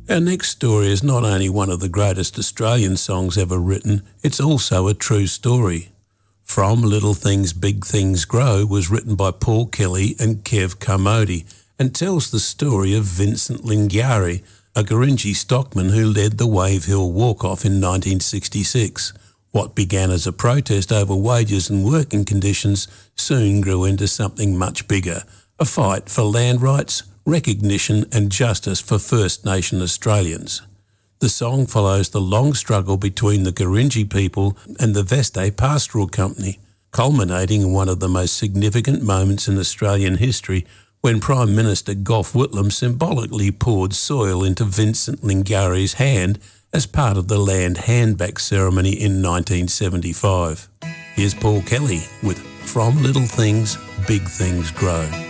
Our next story is not only one of the greatest Australian songs ever written, it's also a true story. From Little Things, Big Things Grow was written by Paul Kelly and Kev Carmody and tells the story of Vincent Lingiari, a Gurindji stockman who led the Wave Hill Walk-Off in 1966. What began as a protest over wages and working conditions soon grew into something much bigger, a fight for land rights, recognition and justice for First Nation Australians. The song follows the long struggle between the Gurindji people and the Veste Pastoral Company, culminating in one of the most significant moments in Australian history when Prime Minister Gough Whitlam symbolically poured soil into Vincent Lingiari's hand as part of the land handback ceremony in 1975. Here's Paul Kelly with From Little Things, Big Things Grow.